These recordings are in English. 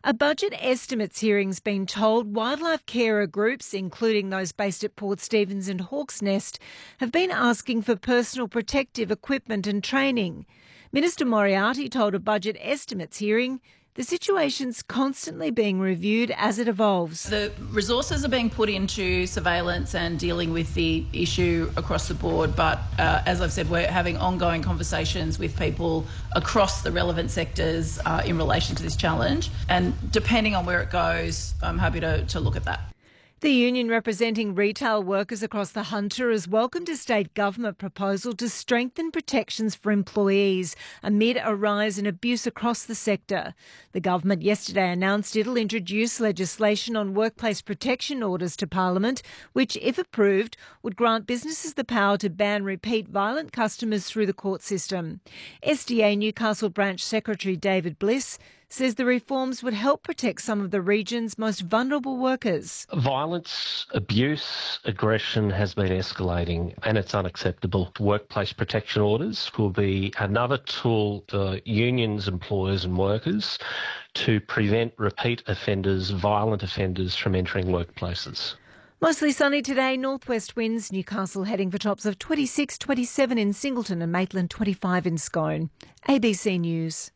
A budget estimates hearing's been told wildlife carer groups, including those based at Port Stephens and Hawk's Nest, have been asking for personal protective equipment and training. Minister Moriarty told a budget estimates hearing the situation's constantly being reviewed as it evolves. The resources are being put into surveillance and dealing with the issue across the board, but as I've said, we're having ongoing conversations with people across the relevant sectors in relation to this challenge, and depending on where it goes, I'm happy to look at that. The union representing retail workers across the Hunter has welcomed a state government proposal to strengthen protections for employees amid a rise in abuse across the sector. The government yesterday announced it'll introduce legislation on workplace protection orders to Parliament, which, if approved, would grant businesses the power to ban repeat violent customers through the court system. SDA Newcastle Branch Secretary David Bliss says the reforms would help protect some of the region's most vulnerable workers. Violence, abuse, aggression has been escalating and it's unacceptable. Workplace protection orders will be another tool for unions, employers and workers to prevent repeat offenders, violent offenders from entering workplaces. Mostly sunny today, northwest winds, Newcastle heading for tops of 26, 27 in Singleton and Maitland, 25 in Scone. ABC News.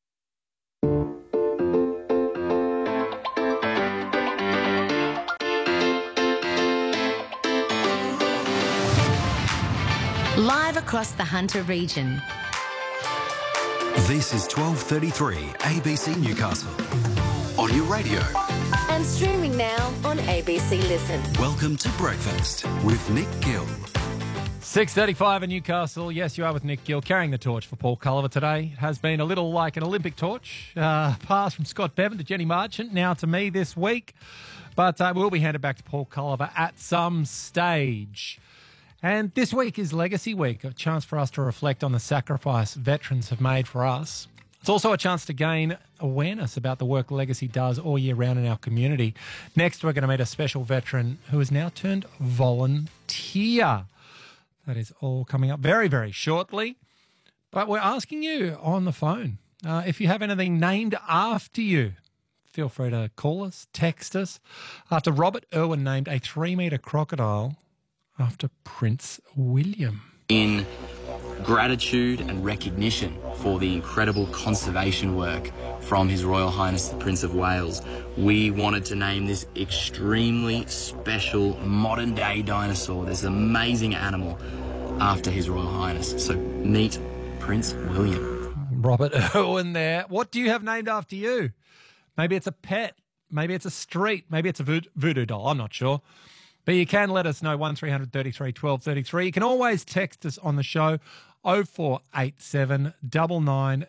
Live across the Hunter region. This is 1233 ABC Newcastle. On your radio. And streaming now on ABC Listen. Welcome to Breakfast with Nick Gill. 6:35 in Newcastle. Yes, you are with Nick Gill, carrying the torch for Paul Culliver today. It has been a little like an Olympic torch, passed from Scott Bevan to Jenny Marchant, now to me this week. But will be handed back to Paul Culliver at some stage. And this week is Legacy Week, a chance for us to reflect on the sacrifice veterans have made for us. It's also a chance to gain awareness about the work Legacy does all year round in our community. Next, we're going to meet a special veteran who has now turned volunteer. That is all coming up very, very shortly. But we're asking you on the phone, if you have anything named after you, feel free to call us, text us. After Robert Irwin named a 3-metre crocodile after Prince William. In gratitude and recognition for the incredible conservation work from His Royal Highness the Prince of Wales, we wanted to name this extremely special modern-day dinosaur, this amazing animal, after His Royal Highness. So meet Prince William. Robert Irwin there. What do you have named after you? Maybe it's a pet. Maybe it's a street. Maybe it's a voodoo doll. I'm not sure. But you can let us know, 1300 33 1233. You can always text us on the show, 0487 99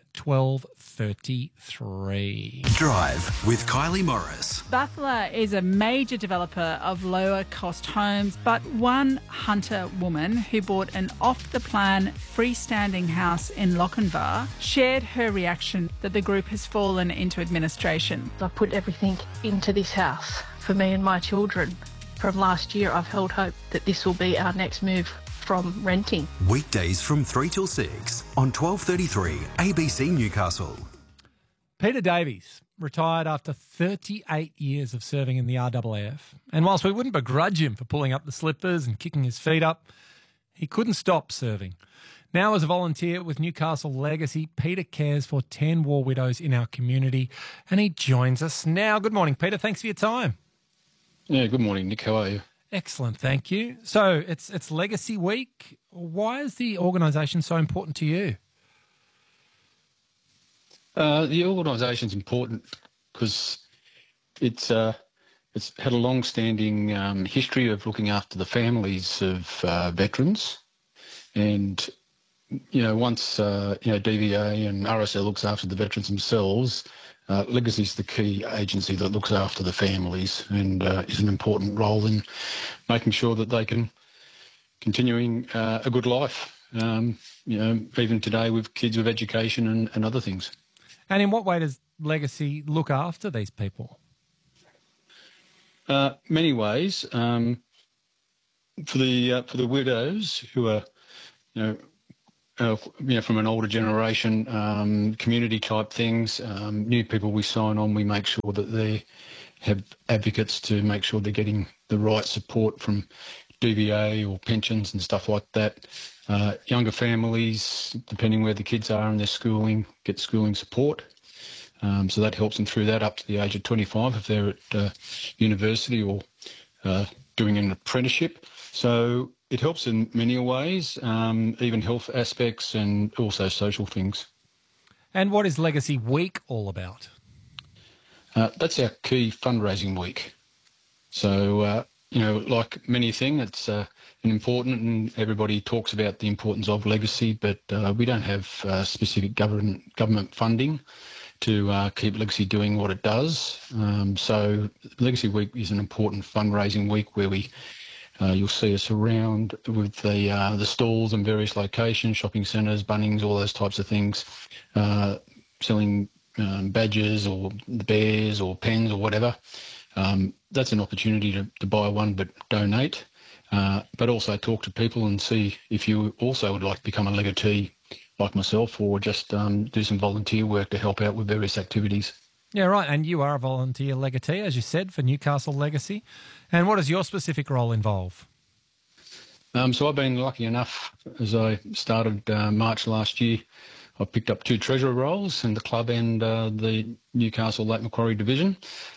1233. Drive with Kylie Morris. Butler is a major developer of lower-cost homes, but one Hunter woman who bought an off-the-plan freestanding house in Lochinvar shared her reaction that the group has fallen into administration. I put everything into this house for me and my children. From last year, I've held hope that this will be our next move from renting. Weekdays from 3 till 6 on 1233 ABC Newcastle. Peter Davies retired after 38 years of serving in the RAAF. And whilst we wouldn't begrudge him for pulling up the slippers and kicking his feet up, he couldn't stop serving. Now as a volunteer with Newcastle Legacy, Peter cares for 10 war widows in our community, and he joins us now. Good morning, Peter. Thanks for your time. Yeah, good morning, Nick. How are you? Excellent, thank you. So it's Legacy Week. Why is the organisation so important to you? The organisation's important because it's had a long-standing history of looking after the families of veterans, and once DVA and RSL looks after the veterans themselves. Legacy is the key agency that looks after the families and is an important role in making sure that they can continuing a good life, even today with kids with education and other things. And in what way does Legacy look after these people? Many ways. For the widows who are, from an older generation, community type things. New people we sign on, we make sure that they have advocates to make sure they're getting the right support from DVA or pensions and stuff like that. Younger families, depending where the kids are in their schooling, get schooling support. So that helps them through that up to the age of 25 if they're at university or doing an apprenticeship. So it helps in many ways, even health aspects and also social things. And what is Legacy Week all about? That's our key fundraising week. So, like many things, it's important, and everybody talks about the importance of legacy, but we don't have specific government funding to keep Legacy doing what it does. So Legacy Week is an important fundraising week where you'll see us around with the stalls in various locations, shopping centres, Bunnings, all those types of things, selling badges or the bears or pens or whatever. That's an opportunity to buy one but donate, but also talk to people and see if you also would like to become a legatee like myself, or just do some volunteer work to help out with various activities. Yeah, right. And you are a volunteer legatee, as you said, for Newcastle Legacy. And what does your specific role involve? So I've been lucky enough, as I started March last year, I picked up 2 treasurer roles in the club and the Newcastle Lake Macquarie division.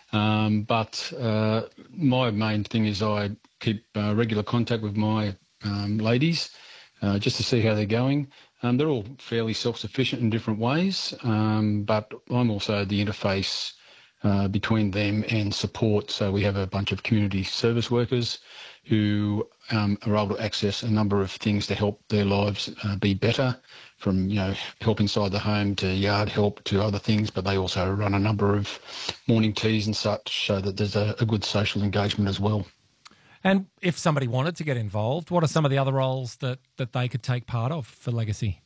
But my main thing is I keep regular contact with my ladies just to see how they're going. They're all fairly self-sufficient in different ways, but I'm also the interface between them and support. So we have a bunch of community service workers who are able to access a number of things to help their lives be better, from help inside the home to yard help to other things, but they also run a number of morning teas and such, so that there's a good social engagement as well. And if somebody wanted to get involved, what are some of the other roles that they could take part of for Legacy?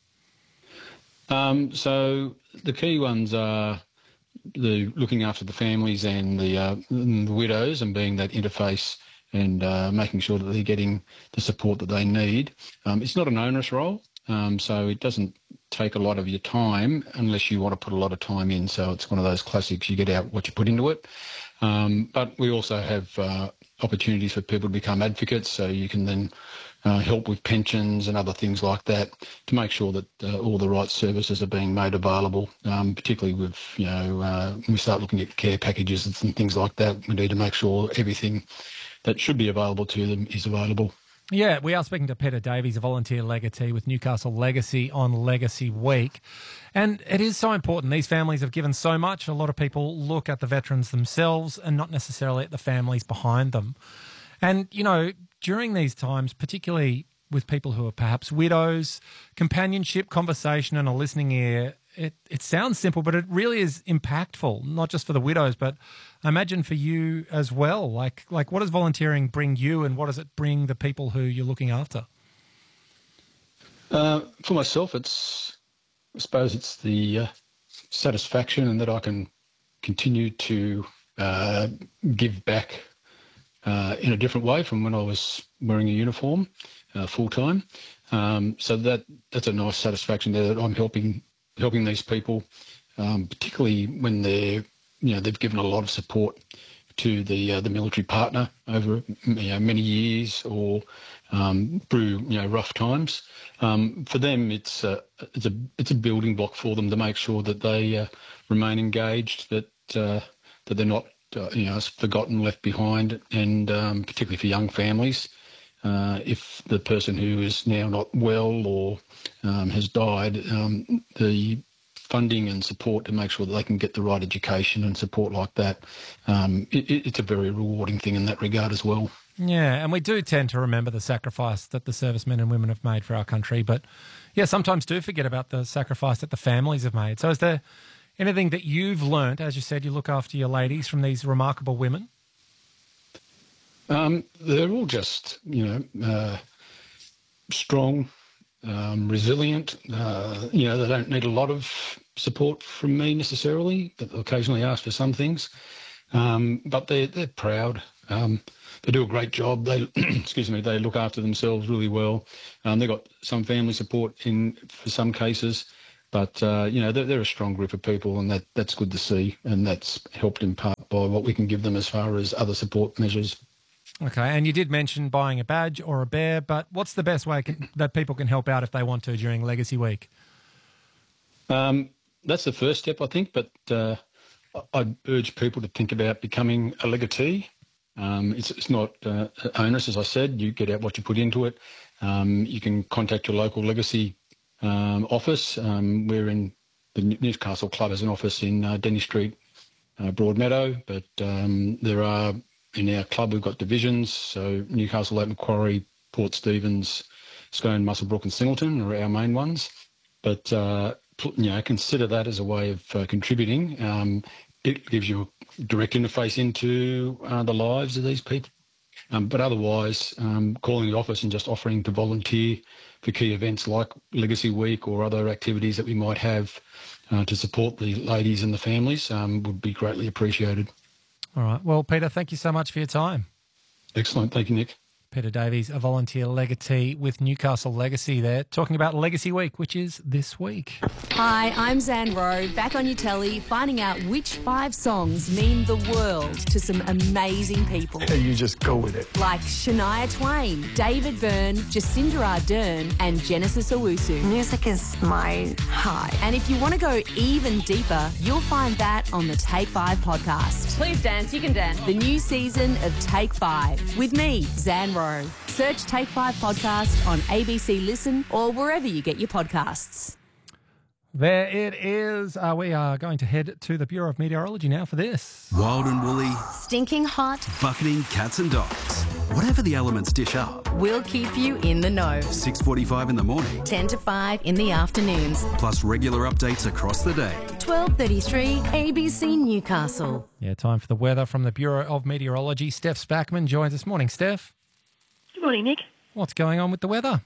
So the key ones are the looking after the families and the widows, and being that interface and making sure that they're getting the support that they need. It's not an onerous role, so it doesn't take a lot of your time unless you want to put a lot of time in. So it's one of those classics, you get out what you put into it. But we also have opportunities for people to become advocates, so you can then help with pensions and other things like that to make sure that all the right services are being made available, particularly with, when we start looking at care packages and things like that, we need to make sure everything that should be available to them is available. Yeah, we are speaking to Peter Davies, a volunteer legatee with Newcastle Legacy on Legacy Week. And it is so important. These families have given so much. A lot of people look at the veterans themselves and not necessarily at the families behind them. And, during these times, particularly with people who are perhaps widows, companionship, conversation and a listening ear, it sounds simple, but it really is impactful, not just for the widows, but I imagine for you as well. Like what does volunteering bring you, and what does it bring the people who you're looking after? For myself, I suppose it's the satisfaction, and that I can continue to give back in a different way from when I was wearing a uniform full time. So that's a nice satisfaction there, that I'm helping these people, particularly when they've given a lot of support to the military partner over many years, or through rough times. For them, it's a building block for them to make sure that they remain engaged, that they're not forgotten, left behind, and particularly for young families. If the person who is now not well or has died, the funding and support to make sure that they can get the right education and support like that, it's a very rewarding thing in that regard as well. Yeah, and we do tend to remember the sacrifice that the servicemen and women have made for our country, but sometimes do forget about the sacrifice that the families have made. So is there anything that you've learnt, as you said, you look after your ladies, from these remarkable women? They're all just, strong, resilient. They don't need a lot of support from me necessarily, but occasionally ask for some things. But they're proud. They do a great job. They, excuse me, they look after themselves really well. They've got some family support for some cases, but they're a strong group of people, and that's good to see, and that's helped in part by what we can give them as far as other support measures. Okay, and you did mention buying a badge or a bear, but what's the best way that people can help out if they want to during Legacy Week? That's the first step, I think, but I'd urge people to think about becoming a legatee. It's not onerous, as I said. You get out what you put into it. You can contact your local Legacy office. We're in the Newcastle Club has an office in Denny Street, Broadmeadow, but there are, in our club, we've got divisions. So Newcastle, Lake Macquarie, Port Stephens, Scone, Muswellbrook and Singleton are our main ones. But, consider that as a way of contributing. It gives you a direct interface into the lives of these people. But otherwise, calling the office and just offering to volunteer for key events like Legacy Week or other activities that we might have to support the ladies and the families would be greatly appreciated. All right. Well, Peter, thank you so much for your time. Excellent. Thank you, Nick. Peter Davies, a volunteer legatee with Newcastle Legacy there, talking about Legacy Week, which is this week. Hi, I'm Zan Rowe, back on your telly, finding out which 5 songs mean the world to some amazing people. You just go with it. Like Shania Twain, David Byrne, Jacinda Ardern and Genesis Owusu. Music is my high. And if you want to go even deeper, you'll find that on the Take 5 podcast. Please dance, you can dance. The new season of Take 5 with me, Zan Rowe. Search Take 5 Podcast on ABC Listen or wherever you get your podcasts. There it is. We are going to head to the Bureau of Meteorology now for this. Wild and woolly. Stinking hot. Bucketing cats and dogs. Whatever the elements dish up. We'll keep you in the know. 6:45 in the morning. 10 to 5 in the afternoons. Plus regular updates across the day. 12:33 ABC Newcastle. Yeah, time for the weather from the Bureau of Meteorology. Steph Spackman joins us. Morning, Steph. Good morning, Nick. What's going on with the weather?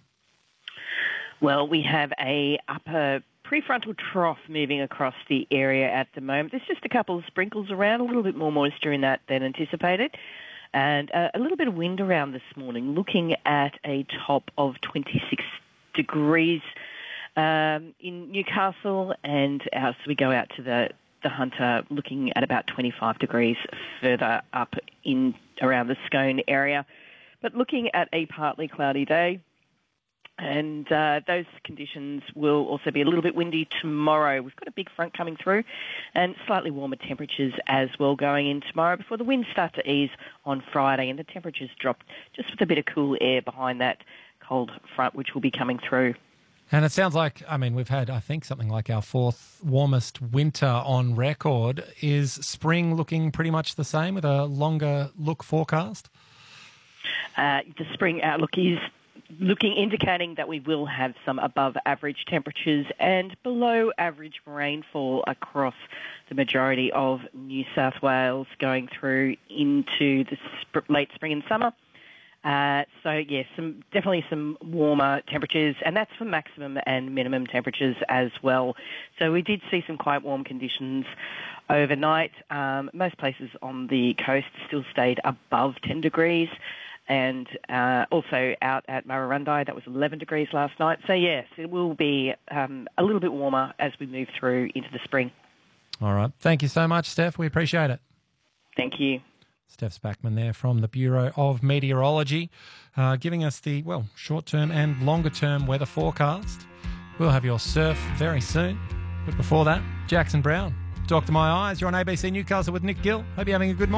Well, we have a upper prefrontal trough moving across the area at the moment. There's just a couple of sprinkles around, a little bit more moisture in that than anticipated, and a little bit of wind around this morning, looking at a top of 26 degrees in Newcastle, and as we go out to the Hunter, looking at about 25 degrees further up in around the Scone area. But looking at a partly cloudy day, and those conditions will also be a little bit windy tomorrow. We've got a big front coming through and slightly warmer temperatures as well going in tomorrow before the winds start to ease on Friday and the temperatures drop just with a bit of cool air behind that cold front which will be coming through. And it sounds like, we've had, I think, something like our 4th warmest winter on record. Is spring looking pretty much the same with a longer look forecast? The spring outlook is indicating that we will have some above average temperatures and below average rainfall across the majority of New South Wales going through into the late spring and summer. Definitely some warmer temperatures, and that's for maximum and minimum temperatures as well. So we did see some quite warm conditions overnight. Most places on the coast still stayed above 10 degrees. And also out at Murrurundi, that was 11 degrees last night. So, yes, it will be a little bit warmer as we move through into the spring. All right. Thank you so much, Steph. We appreciate it. Thank you. Steph Spackman there from the Bureau of Meteorology, giving us the, short-term and longer-term weather forecast. We'll have your surf very soon. But before that, Jackson Brown, Talk to My Eyes. You're on ABC Newcastle with Nick Gill. Hope you're having a good morning.